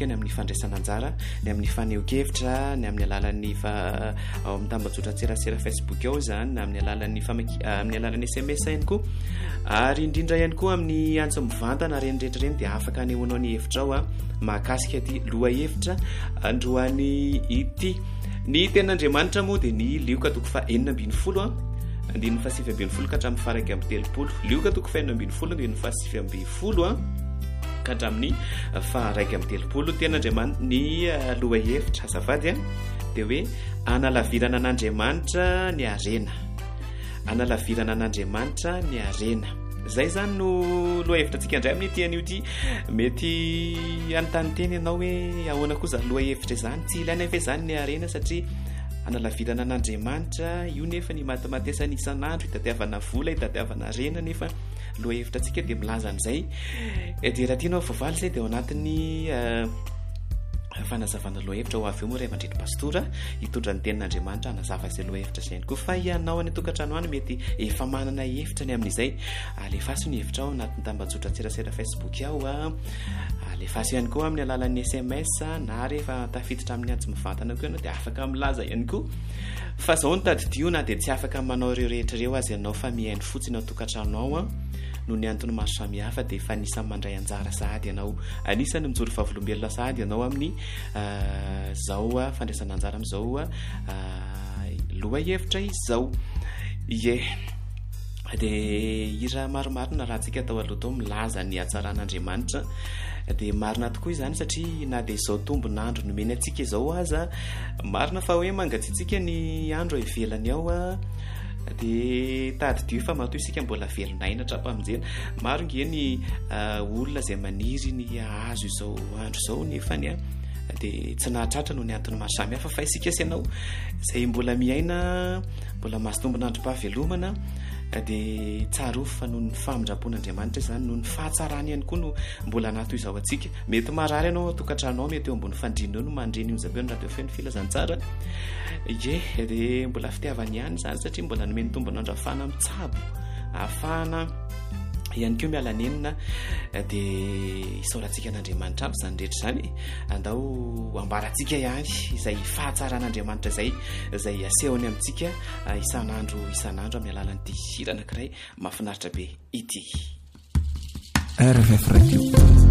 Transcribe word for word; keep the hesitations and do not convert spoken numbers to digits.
antsika ny amin'ny fandraisana anjara ny amin'ny faneho-kevitra ny amin'ny alalan'ny fa ao amin'ny tambazotra tserasera Facebook ao zany na amin'ny alalan'ny amin'ny alalan'ny S M S ihany koa ary indrindra ihany koa amin'ny antso mivantana reny rehetra reny dia afaka anehoanao ny hevitra ao a mahakasika ty loha hevitra androany ity ny ten'Andriamanitra moa dia ny lioka toko fa enina ambin'ny folo a andininy fa sivy ambin'ny folo ka hatramin'ny faha-raika amby telopolo lioka toko fa enina ambin'ny folo andininy fa sivy ambin'ny folo a ka hatramin'ny faha-raika amby telopolo ten'Andriamanitra ny loha hevitra azafady a dia hoe analavirana an'Andriamanitra ny harena analavirana an'Andriamanitra ny harena zay zany no loha hevitra antsika indray amin'ny ity an'io ty mety anontany teny ianao hoe ahoana koa zany loha hevitra izany tsy ilaina ve zany ny harena satria analavirana an'Andriamanitra io nefa ny matimatesany isan'andro hitadiavana vola hitadiavana harena nefa loha hevitra antsika dia milaza an'izay dia raha tianao voavaly zay dia ao anatin'ny fanazavana loha hevitra ho avy eo moa ray aman-dreny pastora hitondra ny tenin'Andriamanitra hanazava izay loha hevitra izay ihany koa fa ianao any tokantrano any mety efa manana hevitra ny amin'izay alefaso ny hevitra ao anatin'ny tambazotra tserasera Facebook ao a alefaso ihany koa amin'ny alalan'ny S M S na rehefa tafiditra amin'ny antso mivantana koa ianao dia afaka milaza ihany koa fa zao ny tadidio na dia tsy afaka manao ireo rehetra ireo azy ianao fa mihaino fotsiny ao tokantrano ao a no ny antony maro samihafa dia efa anisany mandray anjara sahady ianao anisany mijoro fahavolombelona sahady ianao amin'ny zao a fandraisana anjara amin'izao loha hevitra izao ye dia ira maromaro na raha antsika atao aloha tao milaza ny hatsaran'Andriamanitra dia marina tokoa izany satria na dia izao tombon'andro nomeny antsika izao aza marina fa hoe mangatsiatsika ny andro ivelany ao a dia tadidio fa matoa isika mbola velonaina trapa-monjena maro nge ny olona izay maniry ny azo izao andro izao nefany a dia tsy nahatratra no ny antony maro samihafa fa isika sy ianao izay mbola miaina mbola mahazotombon'androm-pahavelomana dia tsaro fa noho ny famindrapon'Andriamanitra izany noho ny fahatsarany ihany koa no mbola anato izao antsika mety marary ianao tokantranao mety eo ambony fandrina eo no mandreny onjabeo no raha teo feno filazantsara ye dia mbola fitiavany ihany izany satria mbola nomeny tombon'andro ahafahana mitsabo ahafahana ihany koa miala nenina dia isaorantsika an'Andriamanitra aby izany rehetra izany andao ambarantsika ihany izay fahatsaran'Andriamanitra izay izay asehony amintsika isan'andro isan'andro amin'ny alalan'ity hira anankiray mahafinaritra be ity. R F F Radio